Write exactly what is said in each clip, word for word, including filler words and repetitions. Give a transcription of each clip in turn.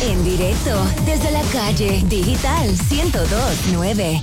En directo desde la calle Digital ciento dos punto nueve.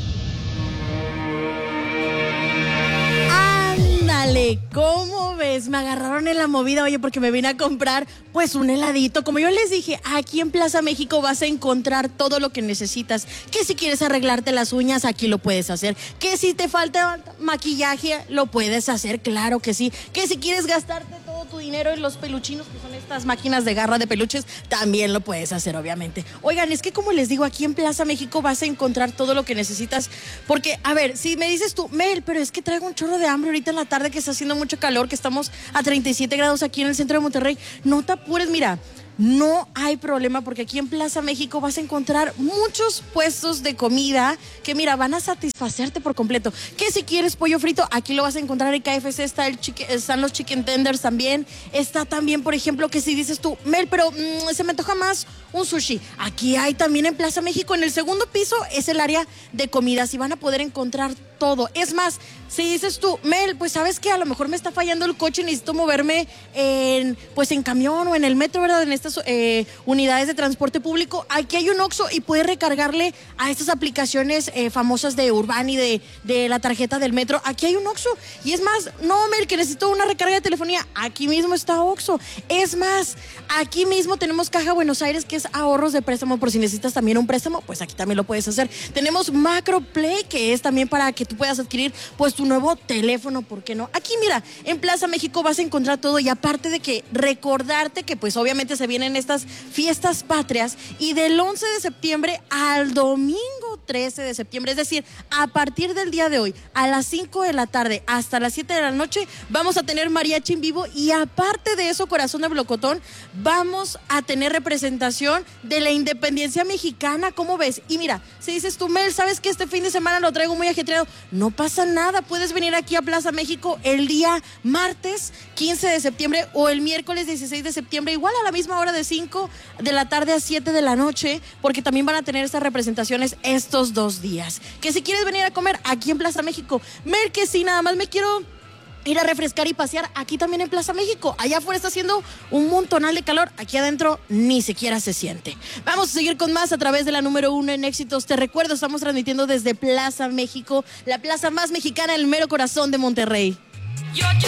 Ándale, ¿cómo ves? Me agarraron en la movida, oye, porque me vine a comprar pues un heladito. Como yo les dije, aquí en Plaza México vas a encontrar todo lo que necesitas. Que si quieres arreglarte las uñas, aquí lo puedes hacer. Que si te falta maquillaje, lo puedes hacer, claro que sí. Que si quieres gastarte todo tu dinero en los peluchinos, que son estas máquinas de garra de peluches, también lo puedes hacer, obviamente. Oigan, es que como les digo, aquí en Plaza México vas a encontrar todo lo que necesitas. Porque, a ver, si me dices tú, Mel, pero es que traigo un chorro de hambre ahorita en la tarde, que está haciendo mucho calor, que estamos a treinta y siete grados aquí en el centro de Monterrey, no te apures, mira, no hay problema, porque aquí en Plaza México vas a encontrar muchos puestos de comida que, mira, van a satisfacerte por completo. Que si quieres pollo frito, aquí lo vas a encontrar en K F C, está el chique, están los chicken tenders también. Está también, por ejemplo, que si dices tú, Mel, pero mmm, se me antoja más un sushi. Aquí hay también en Plaza México, en el segundo piso es el área de comidas y van a poder encontrar todo. Es más, si dices tú, Mel, pues sabes que a lo mejor me está fallando el coche y necesito moverme en, pues en camión o en el metro, ¿verdad? En estas eh, unidades de transporte público. Aquí hay un Oxxo y puedes recargarle a estas aplicaciones eh, famosas de Urban y de, de la tarjeta del metro. Aquí hay un Oxxo. Y es más, no, Mel, que necesito una recarga de telefonía. Aquí mismo está Oxxo. Es más, aquí mismo tenemos Caja Buenos Aires, que es ahorros de préstamo por si necesitas también un préstamo, pues aquí también lo puedes hacer. Tenemos Macro Play, que es también para que tú puedas adquirir pues tu nuevo teléfono, ¿por qué no? Aquí mira, en Plaza México vas a encontrar todo, y aparte de que recordarte que pues obviamente se vienen estas fiestas patrias, y del once de septiembre al domingo trece de septiembre, es decir, a partir del día de hoy, a las cinco de la tarde hasta las siete de la noche, vamos a tener mariachi en vivo, y aparte de eso, corazón de Blocotón, vamos a tener representación de la independencia mexicana, ¿cómo ves? Y mira, si dices tú, Mel, ¿sabes que este fin de semana lo traigo muy ajetreado? No pasa nada, puedes venir aquí a Plaza México el día martes quince de septiembre o el miércoles dieciséis de septiembre, igual a la misma hora, de cinco de la tarde a siete de la noche, porque también van a tener estas representaciones estos dos días. Que si quieres venir a comer aquí en Plaza México, Mer, que si nada más me quiero ir a refrescar y pasear, aquí también en Plaza México. Allá afuera está haciendo un montonal de calor, aquí adentro ni siquiera se siente. Vamos a seguir con más a través de la número uno en éxitos. Te recuerdo, estamos transmitiendo desde Plaza México, la plaza más mexicana, el mero corazón de Monterrey. Yo, yo.